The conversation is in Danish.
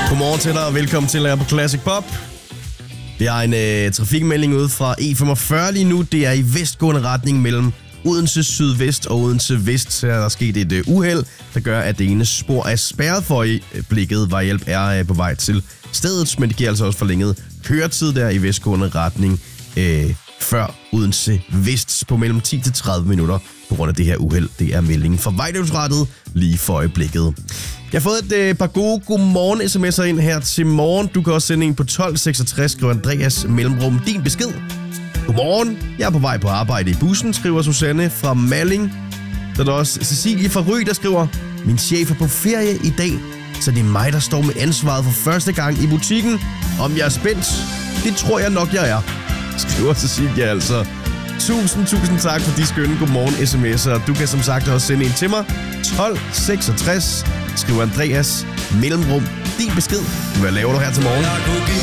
Godmorgen til dig, og velkommen til her på Classic Pop. Vi har en trafikmelding ude fra E45 lige nu. Det er i vestgående retning mellem Odense Sydvest og Odense Vest. Her er der sket et uheld, der gør, at det ene spor er spærret for øjeblikket. Vejhjælp er på vej til stedet, men det giver altså også forlænget køretid der i vestgående retning før Odense Vest på mellem 10 til 30 minutter på grund af det her uheld. Det er meldingen fra Vejdirektoratet lige for øjeblikket. Jeg har fået et par gode godmorgen sms'er ind her til morgen. Du kan også sende en på 1266, skriver Andreas mellemrum din besked. Godmorgen, jeg er på vej på arbejde i bussen, skriver Susanne fra Malling. Så er der også Cecilie fra Ry, der skriver: min chef er på ferie i dag, så det er mig, der står med ansvaret for første gang i butikken. Om jeg er spændt? Det tror jeg nok, jeg er, skriver Cecilie altså. Tusind tak for de skønne godmorgen sms'er. Du kan som sagt også sende en til mig. 1266, skriver Andreas mellemrum din besked. Hvad laver du her til morgen?